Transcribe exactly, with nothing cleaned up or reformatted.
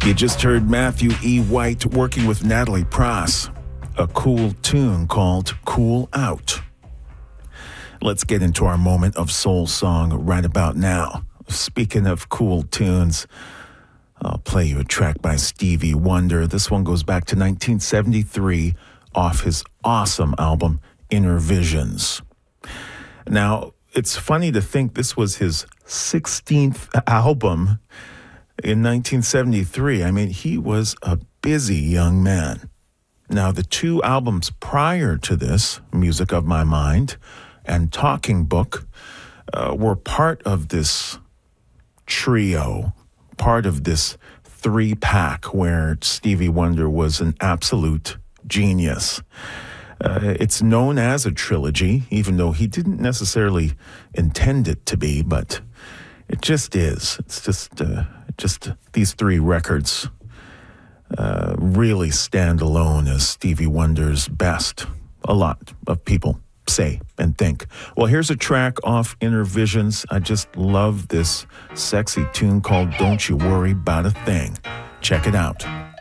You just heard Matthew E. White working with Natalie Prass, a cool tune called Cool Out. Let's get into our moment of soul song right about now. Speaking of cool tunes, I'll play you a track by Stevie Wonder. This one goes back to nineteen seventy-three off his awesome album, Inner Visions. Now, it's funny to think this was his sixteenth album in nineteen seventy-three. I mean, he was a busy young man. Now, the two albums prior to this, Music of My Mind and Talking Book, uh, were part of this trio, part of this three-pack where Stevie Wonder was an absolute genius. Uh, it's known as a trilogy, even though he didn't necessarily intend it to be, but it just is. It's just, uh, just these three records uh, really stand alone as Stevie Wonder's best. A lot of people say and think. Well, here's a track off Inner Visions. I just love this sexy tune called Don't You Worry About a Thing. Check it out.